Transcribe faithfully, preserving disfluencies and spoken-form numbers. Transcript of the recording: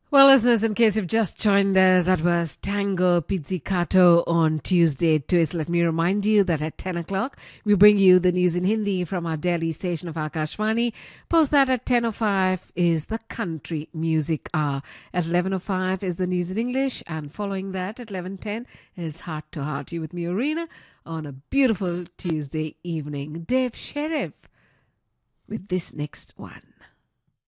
Well, listeners, in case you've just joined us, that was Tango Pizzicato on Tuesday Twist. Let me remind you that at ten o'clock, we bring you the news in Hindi from our Delhi station of Akashvani. Post that at ten oh five is the Country Music Hour. At eleven oh five is the news in English. And following that, at eleven ten is Heart to Heart. You with me, Arena, on a beautiful Tuesday evening. Dave Sheriff with this next one.